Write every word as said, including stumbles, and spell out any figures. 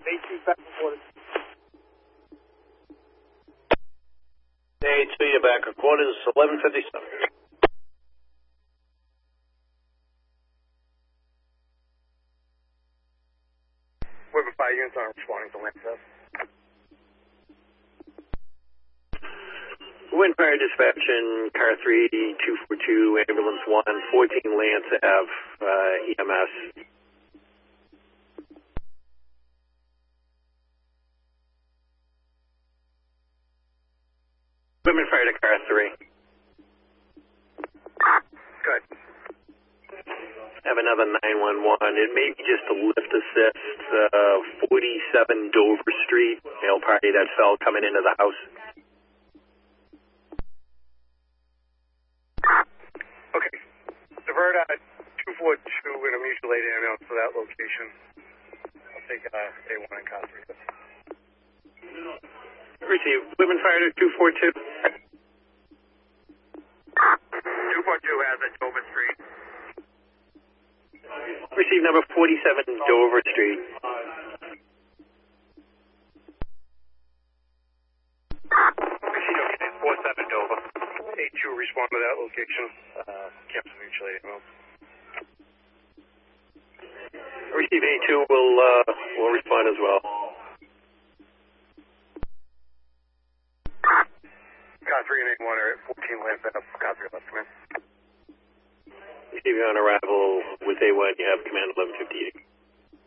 A two back recorded. A two, you're back recorded. It's eleven fifty-seven. Weapon five units are responding to land test. Wind Fire Dispatch in car three, two four two, ambulance one, fourteen Lance Ave, uh, E M S. Wind Fire to car three. Good. Have another nine one one. It may be just a lift assist, uh, forty-seven Dover Street, male party that fell coming into the house. Okay. Divert uh, two four two in a mutual aid ambulance to that location. I'll take uh, A one and car three. Receive. Women Fire to two four two. two four two has a Dover Street. Receive number forty-seven Dover Street. Receive okay, four seven Dover. A two respond to that location. Uh, Campus mutual aid ambulance. Receive A two will, uh, will respond as well. Car three and A one are at fourteen Lance Ave. Car three left, come in. Receive on arrival with A one, you have command eleven fifty-eight.